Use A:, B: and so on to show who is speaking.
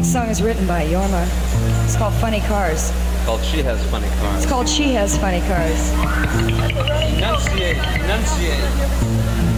A: That song is written by Yorma. It's called Funny Cars.
B: Called She Has Funny Cars.
A: It's called She Has Funny Cars.
B: Enunciate, enunciate.